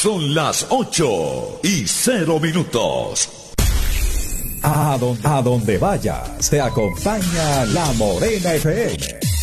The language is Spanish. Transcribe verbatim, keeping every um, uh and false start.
Son las ocho y cero minutos. A donde, a donde vayas, te acompaña La Morena F M.